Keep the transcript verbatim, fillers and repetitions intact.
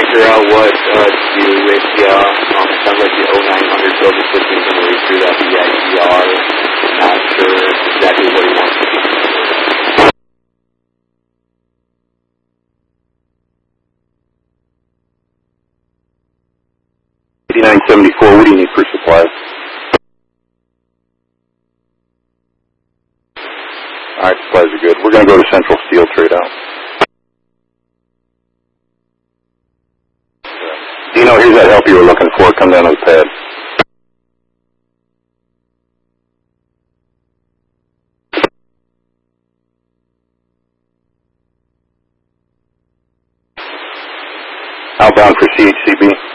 figure out what uh, to do with the, uh, um, it sounds like the oh nine hundred build the system's going to read through that V I E R. Not sure exactly what he wants to do. eighty-nine seventy-four, what do you need for supplies? Alright, supplies are good. We're going to go to Central Steel Trade Out. Dino, here's that help you were looking for. Come down to the pad. Outbound for C H C B.